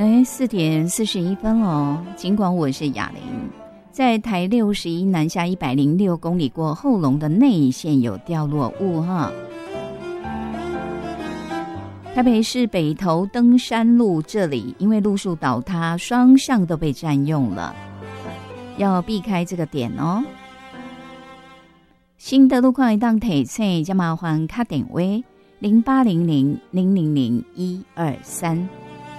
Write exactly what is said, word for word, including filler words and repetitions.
哎，四点四十一分哦。尽管我是哑铃，在台六十一南下一百零六公里过后龙的内线有掉落物哈。台北市北投登山路这里，因为路树倒塌，双向都被占用了，要避开这个点哦。新的路况一档提醒，就麻烦打电话零八零零零零零一二三